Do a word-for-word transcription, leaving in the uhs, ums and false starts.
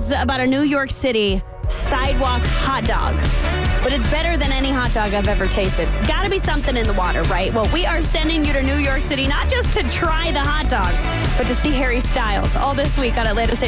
is about a New York City sidewalk hot dog. But it's better than any hot dog I've ever tasted. Gotta be something in the water, right? Well, we are sending you to New York City, not just to try the hot dog, but to see Harry Styles all this week on Atlanta's